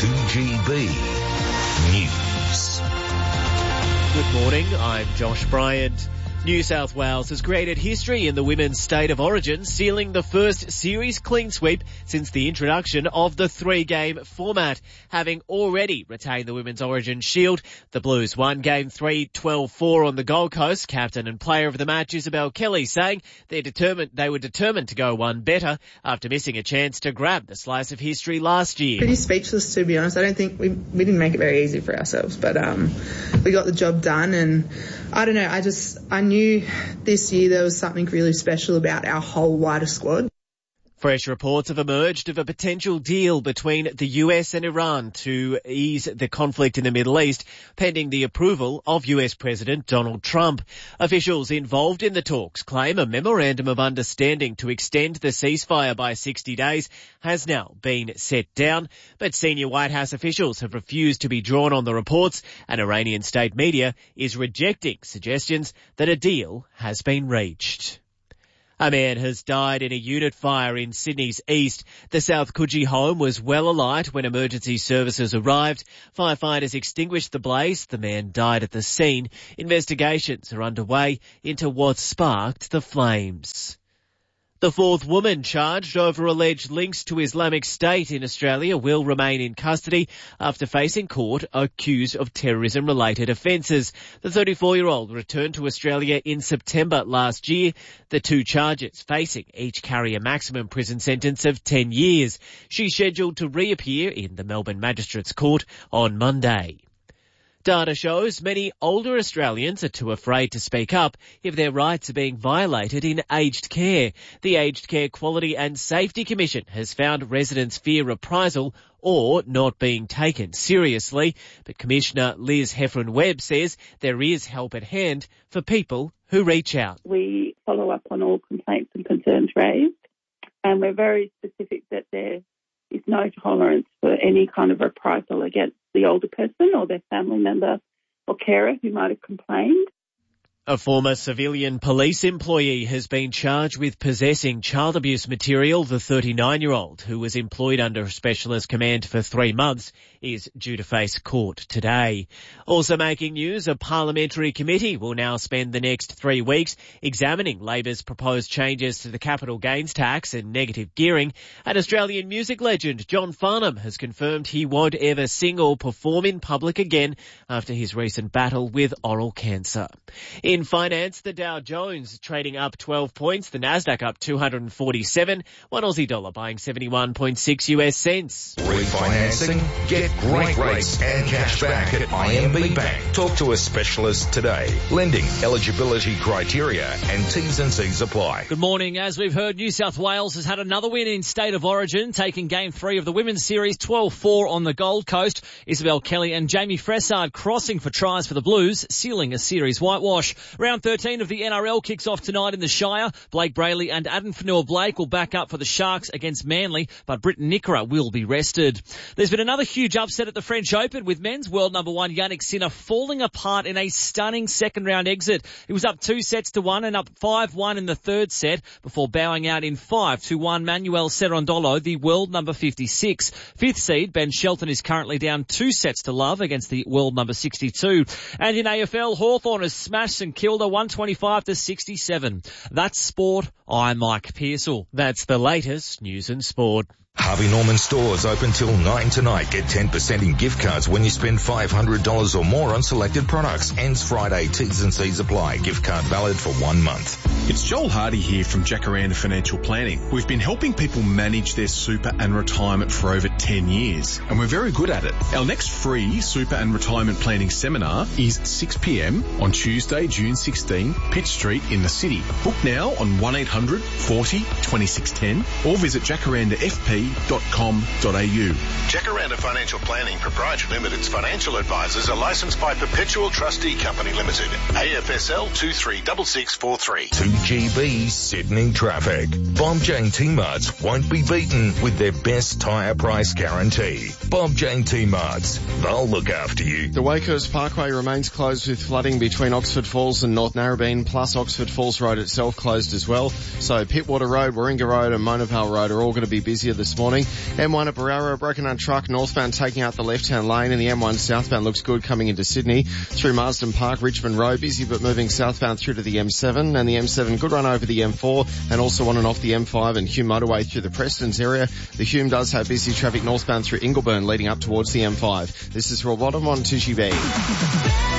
2GB News. Good morning, I'm Josh Bryant. New South Wales has created history in the women's state of origin, sealing the first series clean sweep since the introduction of the three-game format. Having already retained the Women's Origin Shield, the Blues won Game 3 12-4 on the Gold Coast. Captain and player of the match Isabel Kelly saying they were determined to go one better after missing a chance to grab the slice of history last year. Pretty speechless, to be honest. I don't think we didn't make it very easy for ourselves, but we got the job done, and I don't know, I knew this year there was something really special about our whole wider squad. Fresh reports have emerged of a potential deal between the US and Iran to ease the conflict in the Middle East, pending the approval of US President Donald Trump. Officials involved in the talks claim a memorandum of understanding to extend the ceasefire by 60 days has now been set down, but senior White House officials have refused to be drawn on the reports, and Iranian state media is rejecting suggestions that a deal has been reached. A man has died in a unit fire in Sydney's east. The South Coogee home was well alight when emergency services arrived. Firefighters extinguished the blaze. The man died at the scene. Investigations are underway into what sparked the flames. The fourth woman charged over alleged links to Islamic State in Australia will remain in custody after facing court accused of terrorism-related offences. The 34-year-old returned to Australia in September last year. The two charges facing each carry a maximum prison sentence of 10 years. She's scheduled to reappear in the Melbourne Magistrates Court on Monday. Data shows many older Australians are too afraid to speak up if their rights are being violated in aged care. The Aged Care Quality and Safety Commission has found residents fear reprisal or not being taken seriously. But Commissioner Liz Heffron-Webb says there is help at hand for people who reach out. We follow up on all complaints and concerns raised, and we're very specific that there is no tolerance for any kind of reprisal against the older person or their family member or carer who might have complained. A former civilian police employee has been charged with possessing child abuse material. The 39-year-old, who was employed under Specialist Command for 3 months, is due to face court today. Also making news, a parliamentary committee will now spend the next 3 weeks examining Labor's proposed changes to the capital gains tax and negative gearing. And Australian music legend John Farnham has confirmed he won't ever sing or perform in public again after his recent battle with oral cancer. In finance, the Dow Jones trading up 12 points, the Nasdaq up 247, one Aussie dollar buying 71.6 US cents. Refinancing? Get great rates and cash back at IMB Bank. Talk to a specialist today. Lending, eligibility criteria and T's and C's apply. Good morning. As we've heard, New South Wales has had another win in State of Origin, taking Game 3 of the Women's Series 12-4 on the Gold Coast. Isabel Kelly and Jamie Fressard crossing for tries for the Blues, sealing a series whitewash. Round 13 of the NRL kicks off tonight in the Shire. Blake Brayley and Adam Fanua-Blake will back up for the Sharks against Manly, but Britton Nickera will be rested. There's been another huge upset at the French Open, with men's world number 1 Yannick Sinner falling apart in a stunning second round exit. He was up 2-1 and up 5-1 in the third set before bowing out in 5-1. Manuel Cerundolo, the world number 56. Fifth seed Ben Shelton is currently down 2-0 against the world number 62. And in AFL, Hawthorn has smashed St Kilda 125-67. That's sport. I'm Mike Pearsall. That's the latest news and sport. Harvey Norman stores open till 9 tonight. Get 10% in gift cards when you spend $500 or more on selected products. Ends Friday. T's and C's apply. Gift card valid for 1 month. It's Joel Hardy here from Jacaranda Financial Planning. We've been helping people manage their super and retirement for over 10 years, and we're very good at it. Our next free super and retirement planning seminar is 6 p.m. on Tuesday, June 16, Pitt Street in the city. Book now on 1800 40 2610 or visit jacarandafp.com.au. Jacaranda Financial Planning Proprietary Limited's financial advisors are licensed by Perpetual Trustee Company Limited, AFSL 236643. 2GB Sydney traffic. Bob Jane T-Marts won't be beaten with their best tyre price guarantee. Bob Jane T-Marts, they'll look after you. The Wakehurst Parkway remains closed with flooding between Oxford Falls and North Narrabeen, plus Oxford Falls Road itself closed as well. So Pittwater Road, Warringah Road and Mona Vale Road are all going to be busier this this morning. M1 at Barara, broken on truck northbound taking out the left-hand lane, and the M1 southbound looks good coming into Sydney. Through Marsden Park, Richmond Road, busy but moving southbound through to the M7, and the M7 good run over the M4, and also on and off the M5 and Hume motorway through the Prestons area. The Hume does have busy traffic northbound through Ingleburn leading up towards the M5. This is Rob Bottom on 2GB.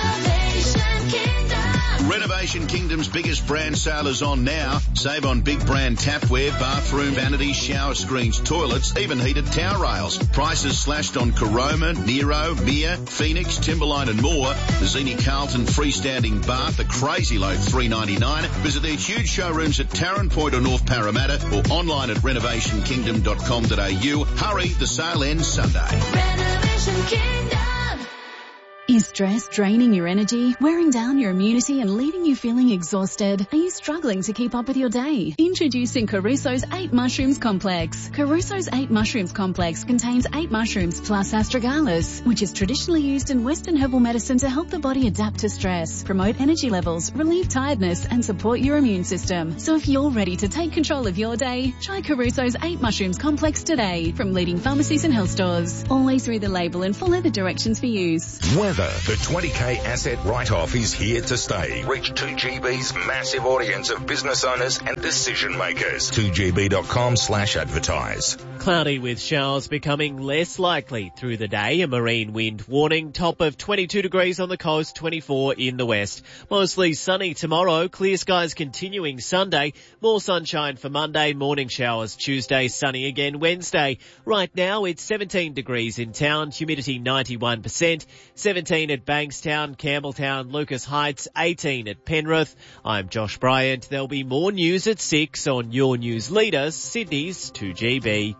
Renovation Kingdom's biggest brand sale is on now. Save on big brand tapware, bathroom vanities, shower screens, toilets, even heated towel rails. Prices slashed on Caroma, Nero, Mia, Phoenix, Timberline and more. The Zini Carlton freestanding bath, a crazy low $3.99. Visit their huge showrooms at Tarrant Point or North Parramatta or online at renovationkingdom.com.au. Hurry, the sale ends Sunday. Renovation Kingdom. Is stress draining your energy, wearing down your immunity and leaving you feeling exhausted? Are you struggling to keep up with your day? Introducing Caruso's 8 Mushrooms Complex. Caruso's 8 Mushrooms Complex contains 8 mushrooms plus astragalus, which is traditionally used in Western herbal medicine to help the body adapt to stress, promote energy levels, relieve tiredness and support your immune system. So if you're ready to take control of your day, try Caruso's 8 Mushrooms Complex today from leading pharmacies and health stores. Always read the label and follow the directions for use. The 20k asset write-off is here to stay. Reach 2GB's massive audience of business owners and decision makers. 2gb.com/advertise. Cloudy with showers becoming less likely through the day. A marine wind warning. Top of 22 degrees on the coast, 24 in the west. Mostly sunny tomorrow. Clear skies continuing Sunday. More sunshine for Monday. Morning showers Tuesday. Sunny again Wednesday. Right now it's 17 degrees in town. Humidity 91%. 17 at Bankstown, Campbelltown, Lucas Heights, 18 at Penrith. I'm Josh Bryant. There'll be more news at 6 on your news leader, Sydney's 2GB.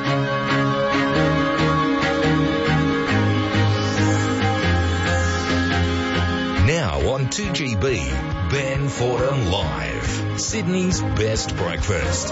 Now on 2GB, Ben Fordham Live, Sydney's best breakfast.